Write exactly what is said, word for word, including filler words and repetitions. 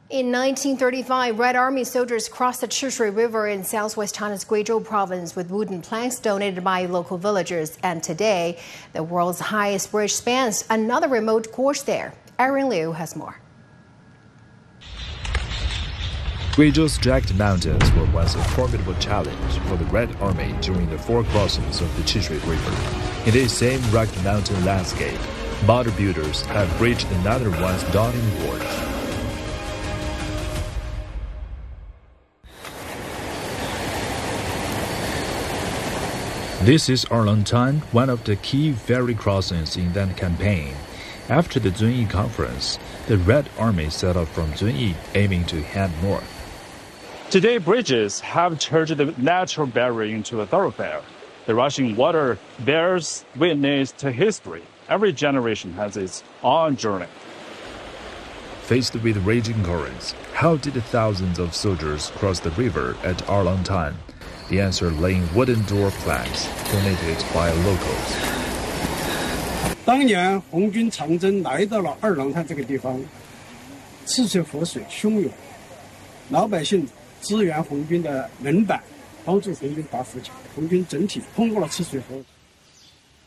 In nineteen thirty-five, Red Army soldiers crossed the Chushui River in southwest China's Guizhou province with wooden planks donated by local villagers. And today, the world's highest bridge spans another remote gorge there. Aaron Liu has more. Guizhou's jagged mountains were once a formidable challenge for the Red Army during the four crossings of the Chushui River. In this same rugged mountain landscape, modern builders have bridged another once daunting gorge. This is Arlongtan, one of the key ferry crossings in that campaign. After the Zunyi Conference, the Red Army set off from Zunyi, aiming to head north. Today, bridges have turned the natural barrier into a thoroughfare. The rushing water bears witness to history. Every generation has its own journey. Faced with raging currents, how did the thousands of soldiers cross the river at Arlongtan? The answer lay in wooden door planks donated by locals. 当年红军长征来到了二郎滩这个地方，赤水河水汹涌，老百姓支援红军的人板，帮助红军打扶墙，红军整体通过了赤水河。